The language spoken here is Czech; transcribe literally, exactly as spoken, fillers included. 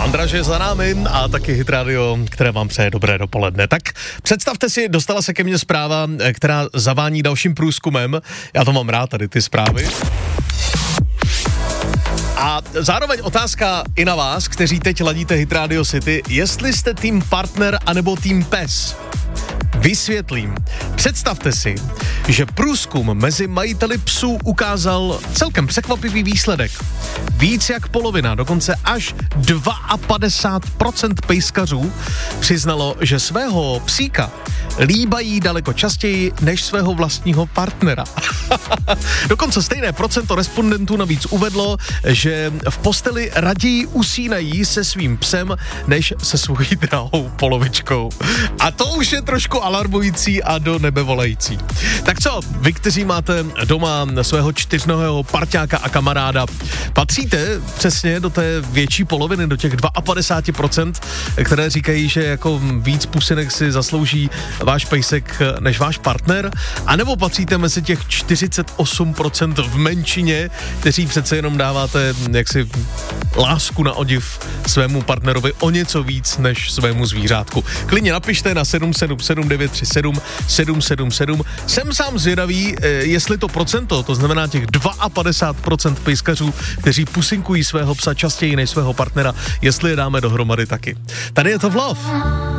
Andraže za námi a taky Hit Radio, které vám přeje dobré dopoledne. Tak představte si, dostala se ke mně zpráva, která zavání dalším průzkumem. Já to mám rád, tady ty zprávy. A zároveň otázka i na vás, kteří teď ladíte Hit Radio City, jestli jste tým partner anebo tým pes. Vysvětlím. Představte si, že průzkum mezi majiteli psů ukázal celkem překvapivý výsledek. Víc jak polovina, dokonce až padesát dva procent pejskařů přiznalo, že svého psíka líbají daleko častěji než svého vlastního partnera. Dokonce stejné procento respondentů navíc uvedlo, že v posteli raději usínají se svým psem, než se svojí drahou polovičkou. A to už je trošku alarmující a do nebe volající. Tak co, vy, kteří máte doma svého čtyřnohého parťáka a kamaráda, patříte přesně do té větší poloviny, do těch padesát dva procent, které říkají, že jako víc pusinek si zaslouží váš pejsek než váš partner, anebo patříte mezi těch čtyřicet osm procent v menšině, kteří přece jenom dáváte jaksi lásku na odiv svému partnerovi o něco víc než svému zvířátku. Klidně napište na sedm sedm sedm devět tři sedm sedm sedm sedm. Jsem sám zvědavý, jestli to procento, to znamená těch padesát dva procent pejskařů, kteří pusinkují svého psa častěji než svého partnera, jestli je dáme dohromady taky. Tady je to v Love.